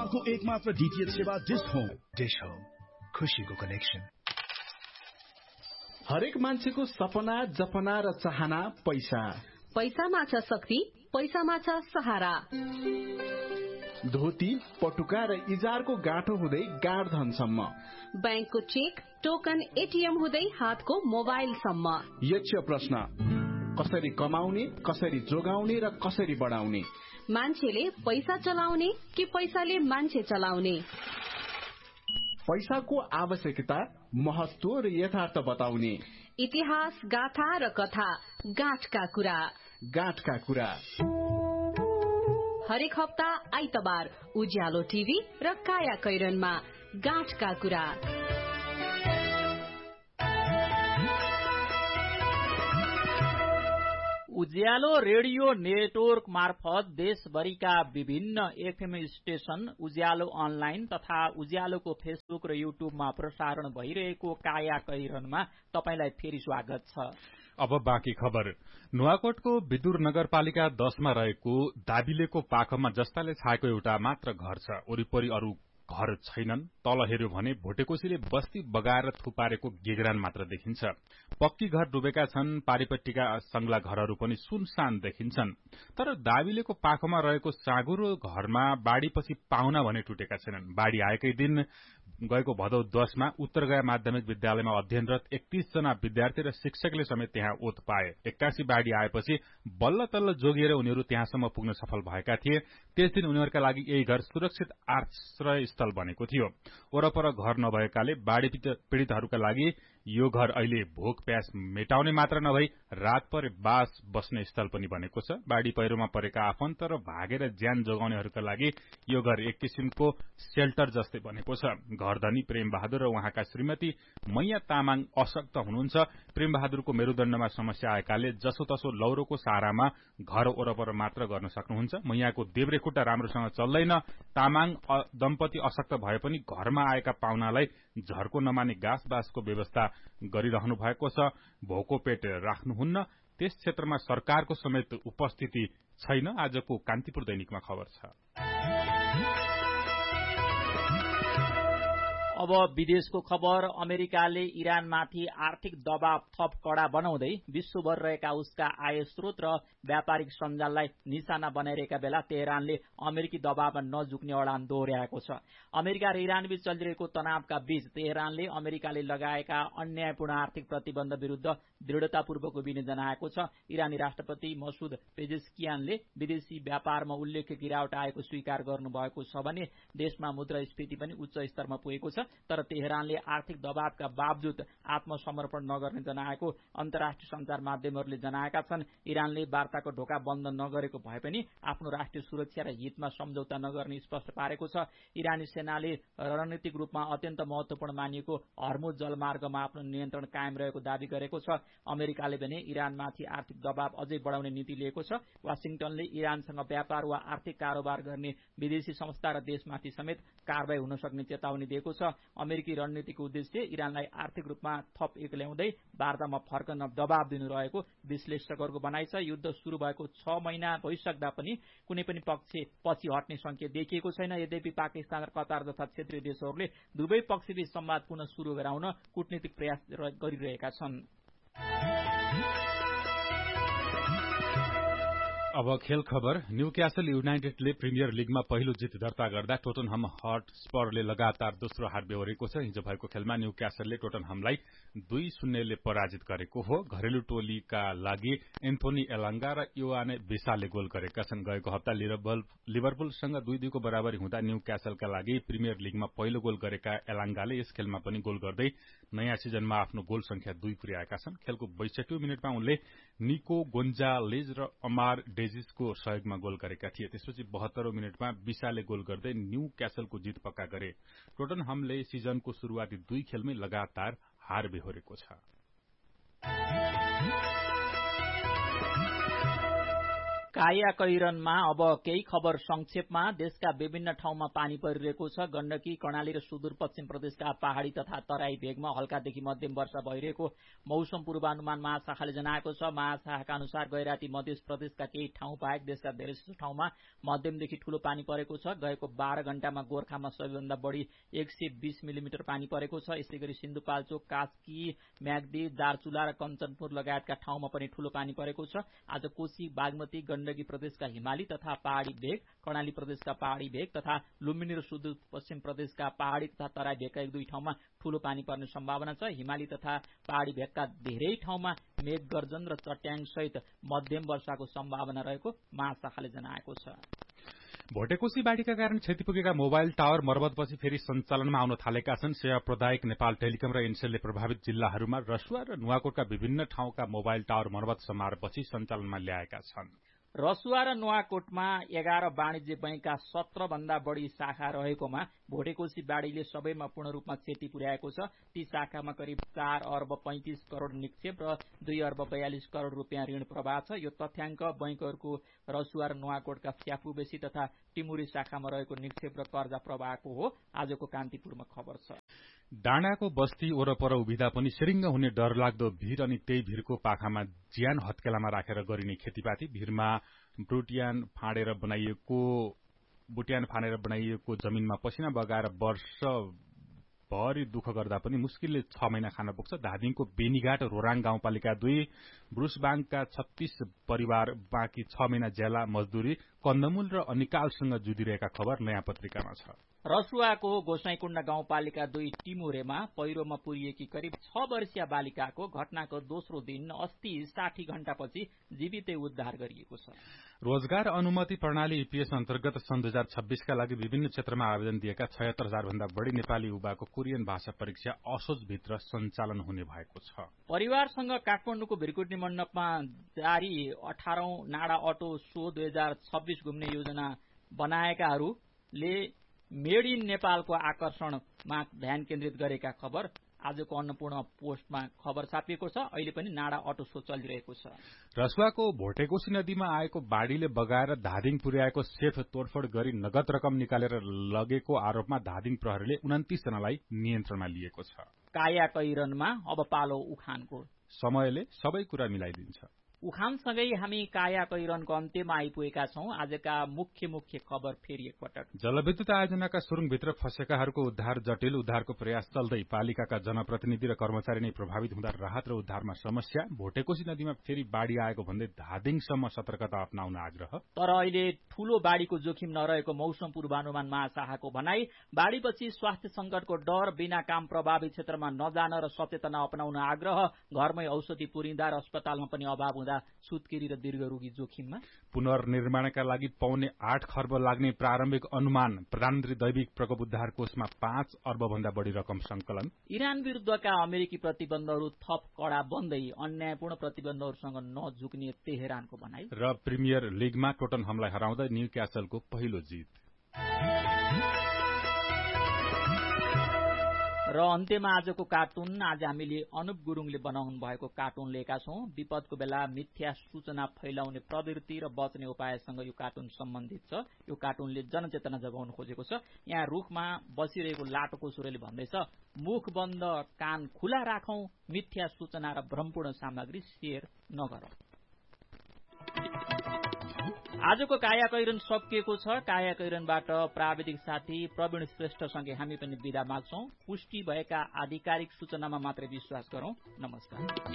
नेपालको एकमात्र डीटीएच सेवा डिश होम। डिश होम, खुशीको कनेक्सन। हरेक मान्छेको सपना, जपना र चाहना पैसा। पैसामा छ शक्ति, पैसामा छ सहारा। धोती, पटुका र इजारको गाँठो हुँदै गाँड धनसम्म, बैंकको चेक, टोकन, एटीएम हुँदै हातको मोबाइलसम्म। यक्ष प्रश्न, कसरी कमाउने, कसरी जोगाउने र कसरी बढाउने? मान्छेले पैसा चलाउने कि पैसाले मान्छे चलाउने? पैसाको आवश्यकता, महत्व र यथार्थ बताउने। इतिहास, गाथा र कथा, गाँठका कुरा। गाँठका कुरा हरेक हप्ता आइतबार उज्यालो टिभी र काया कैरनमा गाँठका कुरा। उज्यालो रेडियो नेटवर्क मार्फत देशभरिका विभिन्न एफएम स्टेशन, उज्यालो अनलाइन तथा उज्यालोको फेसबुक र युट्युबमा प्रसारण भइरहेको काया कैरनमा तपाईलाई फेरि स्वागत छ। अब बाँकी खबर। नुवाकोटको विदुर नगरपालिका 10 मा रहेको दाबिलेको पाखमा जस्ताले छाएको एउटा मात्र घर छ। वरिपरि अरू घर छैनन्। तल हेर्यो भने भोटेकोसीले बस्ती बगाएर थुपारेको गेगरान मात्र देखिन्छ। पक्की घर डुबेका छन्। पारिपट्टिका संग्ला घरहरू पनि सुनसान देखिन्छन्। तर दाबिलेको पाखमा रहेको साँगुरो घरमा बाढ़ीपछि पाहुना भने टुटेका छैनन्। बाढ़ी आएकै दिन गएको भदौ 10 मा उत्तरगया माध्यमिक विद्यालयमा अध्ययनरत 31 जना विद्यार्थी र शिक्षकले समेत त्यहाँ ओत पाए। 81 बाढ़ी आएपछि बल्ल तल्ल जोगिएर उनीहरू त्यहाँसम्म पुग्न सफल भएका थिए। त्यस दिन उनीहरूका लागि यही घर सुरक्षित आश्रय स्थल बनेको थियो। वरपर घर नभएकाले बाढ़ी पीड़ितहरूका लागि यो घर अहिले भोक प्यास मेटाउने मात्र नभई रात परे बास बस्ने स्थल पनि बनेको छ। बाढ़ी पहिरोमा परेका आफन्त र भागेर ज्यान जोगाउनेहरूका लागि यो घर एक किसिमको सेल्टर जस्तै बनेको छ। घरधनी प्रेम बहादुर र उहाँका श्रीमती मैया तामाङ अशक्त हुनुहुन्छ। प्रेम बहादुरको मेरुदण्डमा समस्या आएकाले जसोतसो लौरोको सहारामा घर वरपर मात्र गर्न सक्नुहुन्छ। मैयाको देब्रे खुट्टा राम्रोसँग चल्दैन। तामाङ दम्पति अशक्त भए पनि घरमा आएका पाहुनालाई झर्को नमाने घाँस बाँसको व्यवस्था गरिरहनु भएको छ। भोको पेट राख्नुहुन्न। त्यस क्षेत्रमा सरकारको समेत उपस्थिति छैन। आजको कान्तिपुर दैनिकमा खबर छ। अब विदेशको खबर। अमेरिकाले इरानमाथि आर्थिक दबाव थप कड़ा बनाउँदै विश्वभर रहेका उसका आय स्रोत र व्यापारिक सञ्जाललाई निशाना बनाइरहेका बेला तेहरानले अमेरिकी दबावमा नझुक्ने अडान दोहोर्याएको छ। अमेरिका र इरानबीच चलिरहेको तनावका बीच तेहरानले अमेरिकाले लगाएका अन्यायपूर्ण आर्थिक प्रतिबन्ध विरूद्ध दृढ़तापूर्वक उभिने जनाएको छ। इरानी राष्ट्रपति मसूद पेजेस्कियानले विदेशी व्यापारमा उल्लेख्य गिरावट आएको स्वीकार गर्नुभएको छ भने देशमा मुद्रास्फीति पनि उच्च स्तरमा पुगेको छ। तर तेहरानले आर्थिक दबावका बावजुद आत्मसमर्पण नगर्ने जनाएको अन्तर्राष्ट्रिय सञ्चार माध्यमहरूले जनाएका छन्। इरानले वार्ताको ढोका बन्द नगरेको भए पनि आफ्नो राष्ट्रिय सुरक्षा र हितमा सम्झौता नगर्ने स्पष्ट पारेको छ। इरानी सेनाले रणनीतिक रूपमा अत्यन्त महत्वपूर्ण मानिएको हर्मुज जलमार्गमा आफ्नो नियन्त्रण कायम रहेको दावी गरेको छ। अमेरिकाले भने इरानमाथि आर्थिक दबाव अझै बढाउने नीति लिएको छ। वाशिंगटनले इरानसँग व्यापार वा आर्थिक कारोबार गर्ने विदेशी संस्था र देशमाथि समेत कारबाही हुन सक्ने चेतावनी दिएको छ। अमेरिकी रणनीतिको उद्देश्य इरानलाई आर्थिक रूपमा थप ल्याउँदै वार्तामा फर्कन दबाव दिनु रहेको विश्लेषकहरूको भनाइ छ। युद्ध शुरू भएको 6 महिना भइसक्दा पनि कुनै पनि पक्ष पछि हट्ने संकेत देखिएको छैन। यद्यपि पाकिस्तान र कतार जस्ता क्षेत्रीय देशहरूले दुवै पक्षबीच संवाद पुनः शुरू गराउन कूटनीतिक प्रयास गरिरहेका छन्। अब खेल खबर। न्यूक्यासल युनाइटेडले प्रिमियर लीगमा पहिलो जित दर्ता गर्दा टोटनहम हटस्परले लगातार दोस्रो हार बेहोरेको छ। हिजो भएको खेलमा न्यूक्यासलले टोटनहमलाई 2-0 ले पराजित गरेको हो। घरेलु टोलीका लागि एन्थोनी एलाङ्गा र योआने बेसाले गोल गरेका छन्। गएको हप्ता लिभरपुलसँग 2-2 को बराबरी हुँदा न्यूक्यासलका लागि प्रिमियर लीगमा पहिलो गोल गरेका एलाङ्गाले यस खेलमा पनि गोल गर्दै नयाँ सिजनमा आफ्नो गोल संख्या 2 पुर्याएका छन्। खेलको 62 मिनेटमा उनले निको गोन्जालेज र अमार डेजिसको सहयोगमा गोल गरेका थिए। त्यसपछि 72 मिनेटमा बिसाले गोल गर्दै न्यू क्यासलको जित पक्का गरे। टोटनहमले सिजनको शुरूआती 2 खेलमै लगातार हार बेहोरेको छ। काया कैरनमा अब केही खबर संक्षेपमा। देशका विभिन्न ठाउँमा पानी परिरहेको छ। गण्डकी, कर्णाली र सुदूरपश्चिम प्रदेशका पहाड़ी तथा तराई भेगमा हल्कादेखि मध्यम वर्षा भइरहेको मौसम पूर्वानुमान महाशाखाले जनाएको छ। महाशाखाका अनुसार गैराती मध्य प्रदेशका केही ठाउँ बाहेक देशका धेरैजसो ठाउँमा मध्यमदेखि ठूलो पानी परेको छ। गएको 12 घण्टामा गोर्खामा सबैभन्दा बढ़ी 120 मिलिमिटर पानी परेको छ। यसैगरी सिन्धुपाल्चोक, कास्की, म्याग्दी, दार्चुला र कञ्चनपुर लगायतका ठाउँमा पनि ठूलो पानी परेको छ। आज कोशी, बागमती, गण्डकी प्रदेशका हिमाली तथा पहाड़ी भेग, कर्णाली प्रदेशका पहाड़ी भेग तथा लुम्बिनी र सुदूरपश्चिम प्रदेशका पहाड़ी तथा तराई भेगका एक दुई ठाउँमा ठूलो पानी पर्ने सम्भावना छ। हिमाली तथा पहाड़ी भेगका धेरै ठाउँमा मेघ गर्जन र चट्याङ सहित मध्यम वर्षाको सम्भावना रहेको महाशाखाले जनाएको छ। भोटेकोशी बाढ़ीका कारण क्षति पुगेका मोबाइल टावर मर्मतपछि फेरि सञ्चालनमा आउन थालेका छन्। सेवा प्रदायक नेपाल टेलिकम र एनसेलले प्रभावित जिल्लाहरूमा रसुवा र नुवाकोटका विभिन्न ठाउँका मोबाइल टावर मर्मत समारोहपछि सञ्चालनमा ल्याएका छन्। रसुवा र नुवाकोटमा 11 वाणिज्य बैंकका 17 भन्दा बढ़ी शाखा रहेकोमा भोटेकोशी बाढ़ीले सबैमा पूर्ण रूपमा क्षति पुर्याएको छ। ती शाखामा करिब 4 अर्ब 35 करोड़ निक्षेप र 2 अर्ब 42 करोड़ रुपियाँ ऋण प्रवाह छ। यो तथ्याङ्क बैंकहरूको रसुवा र नुवाकोटका फ्याफुबेसी तथा टिमुरी शाखामा रहेको निक्षेप र कर्जा प्रवाहको हो। आजको कान्तिपुरमा खबर छ। डाँडाको बस्ती वरपर उभिँदा पनि सिरिङ्ग हुने डरलाग्दो भीर अनि त्यही भीरको पाखामा ज्यान हत्केलामा राखेर गरिने खेतीपाती। भीरमा बुट्यान फाँडेर बनाइएको जमिनमा पसिना बगाएर वर्षभरि दुःख गर्दा पनि मुस्किलले 6 महिना खान पुग्छ। धादिङको बेनीघाट रोराङ गाउँपालिका 2 ब्रुसबाङका 36 परिवार बाँकी 6 महिना ज्याला मजदूरी, कन्दमूल र अनिकालसँग जुधिरहेका खबर नयाँ पत्रिकामा छ। रसुवाको गोसाईकुण्ड गाउँपालिका 2 टिमुरेमा पहिरोमा पुरिएकी करिब 6 वर्षीय बालिकाको घटनाको दोस्रो दिन अस्ति 60 घण्टापछि जीवितै उद्धार गरिएको छ। रोजगार अनुमति प्रणाली ईपीएस अन्तर्गत सन् 2026 का लागि विभिन्न क्षेत्रमा आवेदन दिएका 76,000 भन्दा बढ़ी नेपाली युवाको कोरियन भाषा परीक्षा असोजभित्र सञ्चालन हुने भएको छ। परिवारसँग काठमाडौँको भिरकुटी मण्डपमा जारी 18औं नाडा अटो शो 2026 घुम्ने योजना बनाएकाहरूले मेड इन नेपालको आकर्षणमा ध्यान केन्द्रित गरेका खबर आजको अन्नपूर्ण पोस्टमा खबर छापिएको छ। अहिले पनि नाडा अटो शो चलिरहेको छ। रसुवाको भोटेकोशी नदीमा आएको बाढ़ीले बगाएर धादिङ पुर्याएको सेफ तोडफोड गरी नगद रकम निकालेर लगेको आरोपमा धादिङ प्रहरीले 29 जनालाई नियन्त्रणमा लिएको छ। काया कैरनमा अब पालो उखानको। समयले सबै कुरा मिलाइदिन्छ। उखानसँगै हामी काया कैरनको अन्त्यमा आइपुगेका छौं। आजका मुख्य खबर फेरि एकपटक। जलविद्युत आयोजनाका सुरुङभित्र फँसेकाहरूको उद्धार जटिल। उद्धारको प्रयास चल्दै पालिकाका जनप्रतिनिधि र कर्मचारी नै प्रभावित हुँदा राहत र उद्धारमा समस्या। भोटेकोशी नदीमा फेरि बाढ़ी आएको भन्दै धादिङसम्म सतर्कता अपनाउन आग्रह। तर अहिले ठूलो बाढ़ीको जोखिम नरहेको मौसम पूर्वानुमान महाशाखाको भनाई। बाढ़ीपछि स्वास्थ्य संकटको डर, बिना काम प्रभावित क्षेत्रमा नजान र सचेतना अपनाउन आग्रह। घरमै औषधि पुरिँदा र अस्पतालमा पनि अभाव सुत्केरी र दीर्घरोगी जोखिममा। पुनर्निर्माणका लागि 8.25 खर्ब लाग्ने प्रारम्भिक अनुमान। प्रधानमन्त्री दैविक प्रकोप उद्धार कोषमा 5 अर्ब भन्दा बढ़ी रकम संकलन। इरान विरूद्धका अमेरिकी प्रतिबन्धहरू थप कड़ा बन्दै अन्यायपूर्ण प्रतिबन्धहरूसँग नझुक्ने तेहरानको भनाई। र प्रिमियर लिगमा टोटनहमलाई हराउँदै न्यूक्यासलको पहिलो जित। र अन्त्यमा आजको कार्टुन। आज हामीले अनुप गुरुङले बनाउनु भएको कार्टुन लिएका छौं। विपदको बेला मिथ्या सूचना फैलाउने प्रवृत्ति र बच्ने उपायसँग यो कार्टुन सम्बन्धित छ। यो कार्टुनले जनचेतना जगाउन खोजेको छ। यहाँ रुखमा बसिरहेको लाटोको सुरले भन्दैछ, मुख बन्द कान खुला राखौं, मिथ्या सूचना र भ्रमपूर्ण सामग्री शेयर नगरौं। आजको काया कैरन सकिएको छ। काया कैरनबाट प्राविधिक साथी प्रवीण श्रेष्ठसँगै हामी पनि बिदा माग्छौं। पुष्टि भएका आधिकारिक सूचनामा मात्रै विश्वास गरौं। नमस्कार।